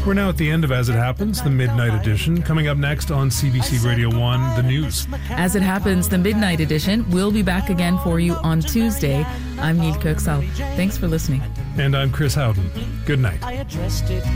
We're now at the end of As It Happens, the Midnight Edition. Coming up next on CBC Radio 1, the news. As It Happens, the Midnight Edition will be back again for you on Tuesday. I'm Neil Kirksall. Thanks for listening. And I'm Chris Howden. Good night.